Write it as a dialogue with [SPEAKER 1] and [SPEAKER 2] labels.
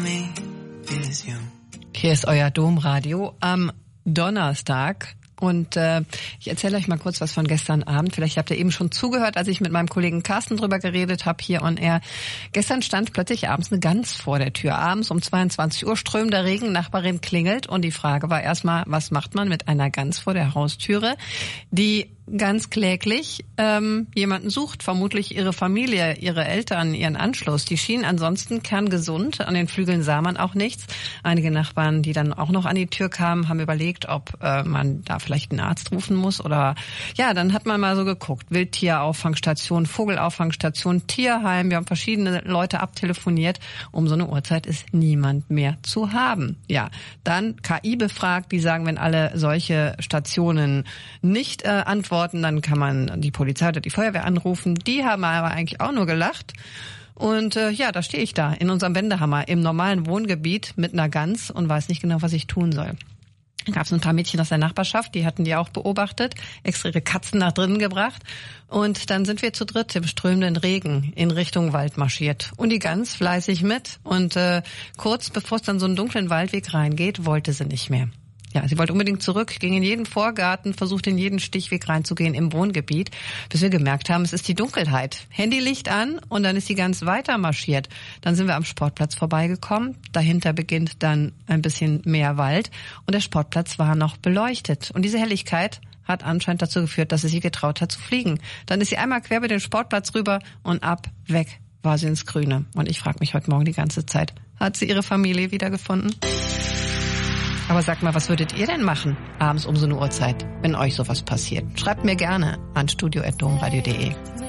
[SPEAKER 1] Hier ist euer Domradio am Donnerstag. Und ich erzähle euch mal kurz was von gestern Abend. Vielleicht habt ihr eben schon zugehört, als ich mit meinem Kollegen Carsten drüber geredet habe hier on air. Gestern stand plötzlich abends eine Gans vor der Tür. Abends um 22 Uhr strömender Regen, Nachbarin klingelt. Und die Frage war erstmal, was macht man mit einer Gans vor der Haustüre, die ganz kläglich jemanden sucht, vermutlich ihre Familie, ihre Eltern, ihren Anschluss. Die schienen ansonsten kerngesund, an den Flügeln sah man auch nichts. Einige Nachbarn, die dann auch noch an die Tür kamen, haben überlegt, ob man da vielleicht einen Arzt rufen muss oder ja, dann hat man mal so geguckt. Wildtierauffangstation, Vogelauffangstation, Tierheim, wir haben verschiedene Leute abtelefoniert. Um so eine Uhrzeit ist niemand mehr zu haben. Ja, dann KI befragt, die sagen, wenn alle solche Stationen nicht antworten, dann kann man die Polizei oder die Feuerwehr anrufen. Die haben aber eigentlich auch nur gelacht. Und ja, da stehe ich da in unserem Wendehammer im normalen Wohngebiet mit einer Gans und weiß nicht genau, was ich tun soll. Da gab es ein paar Mädchen aus der Nachbarschaft, die hatten die auch beobachtet, extra ihre Katzen nach drinnen gebracht. Und dann sind wir zu dritt im strömenden Regen in Richtung Wald marschiert. Und die Gans fleißig mit. Und kurz bevor es dann so einen dunklen Waldweg reingeht, wollte sie nicht mehr. Ja, sie wollte unbedingt zurück, ging in jeden Vorgarten, versuchte in jeden Stichweg reinzugehen im Wohngebiet, bis wir gemerkt haben, es ist die Dunkelheit. Handylicht an und dann ist sie ganz weiter marschiert. Dann sind wir am Sportplatz vorbeigekommen. Dahinter beginnt dann ein bisschen mehr Wald und der Sportplatz war noch beleuchtet. Und diese Helligkeit hat anscheinend dazu geführt, dass sie sich getraut hat zu fliegen. Dann ist sie einmal quer über den Sportplatz rüber und ab, weg war sie ins Grüne. Und ich frage mich heute Morgen die ganze Zeit, hat sie ihre Familie wiedergefunden? Aber sagt mal, was würdet ihr denn machen abends um so eine Uhrzeit, wenn euch sowas passiert? Schreibt mir gerne an studio@domradio.de.